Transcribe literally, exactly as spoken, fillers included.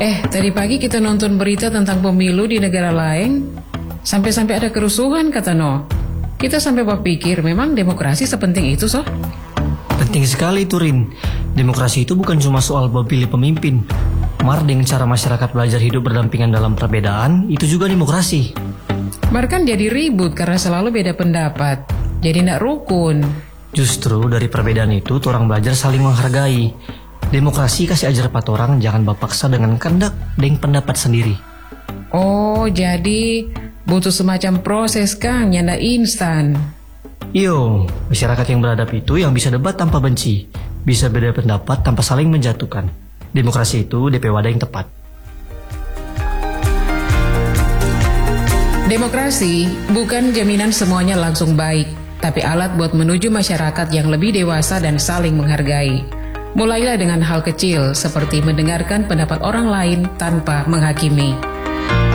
Eh, tadi pagi kita nonton berita tentang pemilu di negara lain, sampai-sampai ada kerusuhan kata No. Kita sampai berpikir memang demokrasi sepenting itu soh. Penting sekali itu Rin. Demokrasi itu bukan cuma soal memilih pemimpin. Mar dengan cara masyarakat belajar hidup berdampingan dalam perbedaan, itu juga demokrasi. Mar kan jadi ribut karena selalu beda pendapat, jadi ndak rukun. Justru dari perbedaan itu orang belajar saling menghargai. Demokrasi kasih ajar pat orang jangan bapaksa dengan kehendak dan pendapat sendiri. Oh, jadi butuh semacam proses Kang, nyanda instan. Iyo, masyarakat yang beradab itu yang bisa debat tanpa benci, bisa beda pendapat tanpa saling menjatuhkan. Demokrasi itu D P wadah yang tepat. Demokrasi bukan jaminan semuanya langsung baik, tapi alat buat menuju masyarakat yang lebih dewasa dan saling menghargai. Mulailah dengan hal kecil seperti mendengarkan pendapat orang lain tanpa menghakimi.